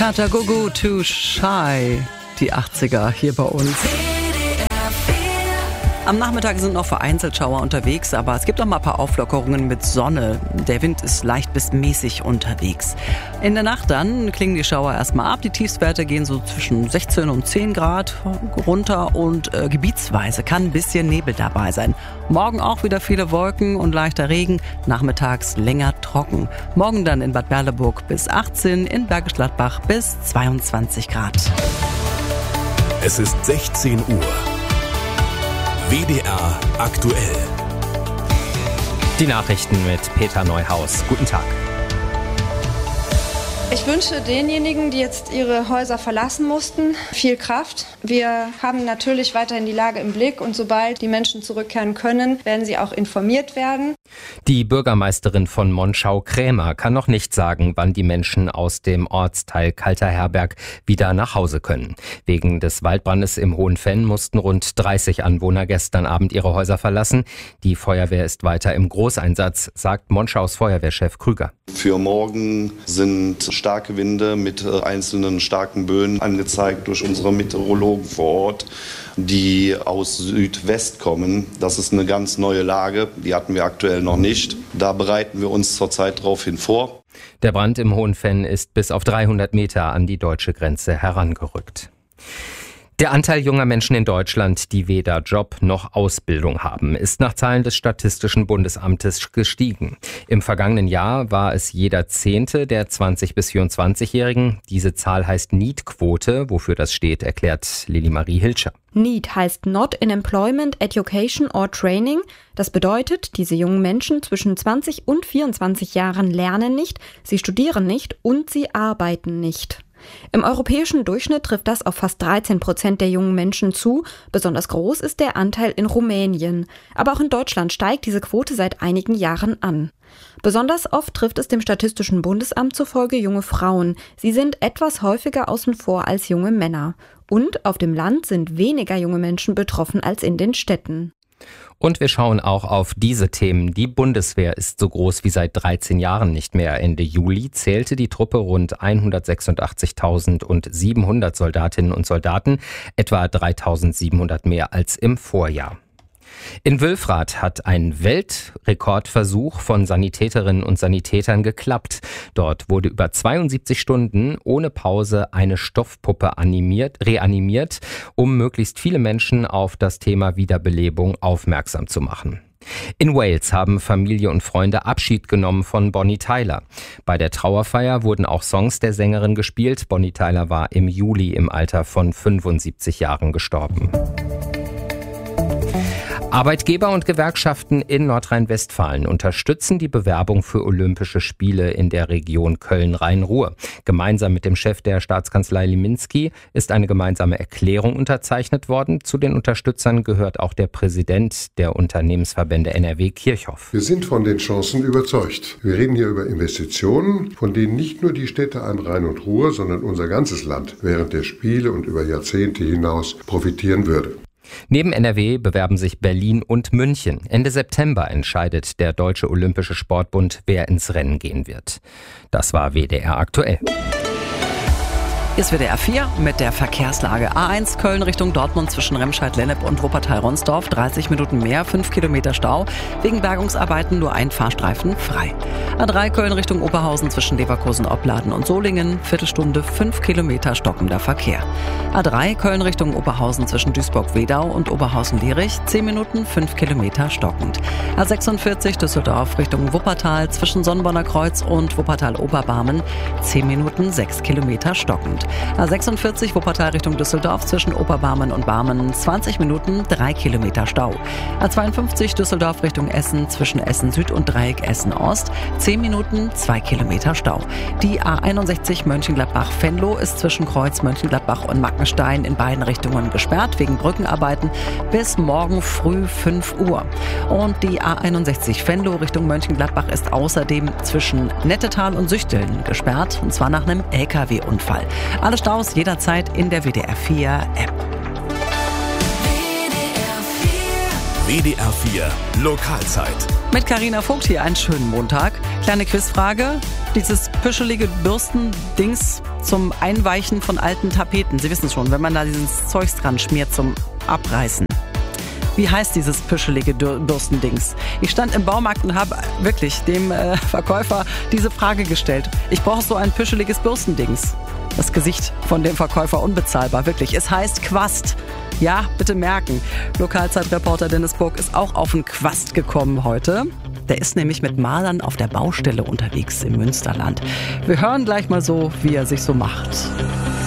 Kata Gugu to Shy, die 80er hier bei uns. Am Nachmittag sind noch vereinzelt Schauer unterwegs, aber es gibt auch mal ein paar Auflockerungen mit Sonne. Der Wind ist leicht bis mäßig unterwegs. In der Nacht dann klingen die Schauer erstmal ab. Die Tiefstwerte gehen so zwischen 16 und 10 Grad runter und gebietsweise kann ein bisschen Nebel dabei sein. Morgen auch wieder viele Wolken und leichter Regen, nachmittags länger trocken. Morgen dann in Bad Berleburg bis 18, in Bergisch Gladbach bis 22 Grad. Es ist 16 Uhr. WDR aktuell. Die Nachrichten mit Peter Neuhaus. Guten Tag. Ich wünsche denjenigen, die jetzt ihre Häuser verlassen mussten, viel Kraft. Wir haben natürlich weiterhin die Lage im Blick und sobald die Menschen zurückkehren können, werden sie auch informiert werden. Die Bürgermeisterin von Monschau, Krämer, kann noch nicht sagen, wann die Menschen aus dem Ortsteil Kalter Herberg wieder nach Hause können. Wegen des Waldbrandes im Hohenfenn mussten rund 30 Anwohner gestern Abend ihre Häuser verlassen. Die Feuerwehr ist weiter im Großeinsatz, sagt Monschaus Feuerwehrchef Krüger. Für morgen sind starke Winde mit einzelnen starken Böen angezeigt durch unsere Meteorologen vor Ort, die aus Südwest kommen. Das ist eine ganz neue Lage, die hatten wir aktuell noch nicht. Da bereiten wir uns zurzeit darauf hin vor. Der Brand im Hohenfenn ist bis auf 300 Meter an die deutsche Grenze herangerückt. Der Anteil junger Menschen in Deutschland, die weder Job noch Ausbildung haben, ist nach Zahlen des Statistischen Bundesamtes gestiegen. Im vergangenen Jahr war es jeder 10. der 20- bis 24-Jährigen. Diese Zahl heißt NEET-Quote. Wofür das steht, erklärt Lili-Marie Hilscher. NEET heißt Not in Employment, Education or Training. Das bedeutet, diese jungen Menschen zwischen 20 und 24 Jahren lernen nicht, sie studieren nicht und sie arbeiten nicht. Im europäischen Durchschnitt trifft das auf fast 13% der jungen Menschen zu. Besonders groß ist der Anteil in Rumänien. Aber auch in Deutschland steigt diese Quote seit einigen Jahren an. Besonders oft trifft es dem Statistischen Bundesamt zufolge junge Frauen. Sie sind etwas häufiger außen vor als junge Männer. Und auf dem Land sind weniger junge Menschen betroffen als in den Städten. Und wir schauen auch auf diese Themen. Die Bundeswehr ist so groß wie seit 13 Jahren nicht mehr. Ende Juli zählte die Truppe rund 186.700 Soldatinnen und Soldaten, etwa 3.700 mehr als im Vorjahr. In Wülfrath hat ein Weltrekordversuch von Sanitäterinnen und Sanitätern geklappt. Dort wurde über 72 Stunden ohne Pause eine Stoffpuppe reanimiert, um möglichst viele Menschen auf das Thema Wiederbelebung aufmerksam zu machen. In Wales haben Familie und Freunde Abschied genommen von Bonnie Tyler. Bei der Trauerfeier wurden auch Songs der Sängerin gespielt. Bonnie Tyler war im Juli im Alter von 75 Jahren gestorben. Arbeitgeber und Gewerkschaften in Nordrhein-Westfalen unterstützen die Bewerbung für Olympische Spiele in der Region Köln-Rhein-Ruhr. Gemeinsam mit dem Chef der Staatskanzlei Liminski ist eine gemeinsame Erklärung unterzeichnet worden. Zu den Unterstützern gehört auch der Präsident der Unternehmensverbände NRW, Kirchhoff. Wir sind von den Chancen überzeugt. Wir reden hier über Investitionen, von denen nicht nur die Städte an Rhein und Ruhr, sondern unser ganzes Land während der Spiele und über Jahrzehnte hinaus profitieren würde. Neben NRW bewerben sich Berlin und München. Ende September entscheidet der Deutsche Olympische Sportbund, wer ins Rennen gehen wird. Das war WDR aktuell. Ist WDR 4 mit der Verkehrslage. A1 Köln Richtung Dortmund zwischen Remscheid-Lennep und Wuppertal-Ronsdorf. 30 Minuten mehr, 5 Kilometer Stau. Wegen Bergungsarbeiten nur ein Fahrstreifen frei. A3 Köln Richtung Oberhausen zwischen Leverkusen, Opladen und Solingen. Viertelstunde, 5 Kilometer stockender Verkehr. A3 Köln Richtung Oberhausen zwischen Duisburg-Wedau und Oberhausen-Lierich. 10 Minuten, 5 Kilometer stockend. A46 Düsseldorf Richtung Wuppertal zwischen Sonnenborner Kreuz und Wuppertal-Oberbarmen. 10 Minuten, 6 Kilometer stockend. A46 Wuppertal Richtung Düsseldorf zwischen Oberbarmen und Barmen 20 Minuten, 3 Kilometer Stau. A52 Düsseldorf Richtung Essen zwischen Essen Süd und Dreieck Essen Ost 10 Minuten, 2 Kilometer Stau. Die A61 Mönchengladbach-Venlo ist zwischen Kreuz Mönchengladbach und Mackenstein in beiden Richtungen gesperrt wegen Brückenarbeiten bis morgen früh 5 Uhr. Und die A61 Venlo Richtung Mönchengladbach ist außerdem zwischen Nettetal und Süchteln gesperrt, und zwar nach einem LKW-Unfall. Alle Staus jederzeit in der WDR 4 App. WDR 4 WDR 4 Lokalzeit. Mit Carina Vogt hier, einen schönen Montag. Kleine Quizfrage. Dieses püschelige Bürstendings zum Einweichen von alten Tapeten. Sie wissen schon, wenn man da dieses Zeugs dran schmiert zum Abreißen. Wie heißt dieses püschelige Bürstendings? Ich stand im Baumarkt und habe wirklich dem Verkäufer diese Frage gestellt. Ich brauche so ein püscheliges Bürstendings. Das Gesicht von dem Verkäufer unbezahlbar, wirklich. Es heißt Quast. Ja, bitte merken. Lokalzeitreporter Dennis Burg ist auch auf den Quast gekommen heute. Der ist nämlich mit Malern auf der Baustelle unterwegs im Münsterland. Wir hören gleich mal so, wie er sich so macht.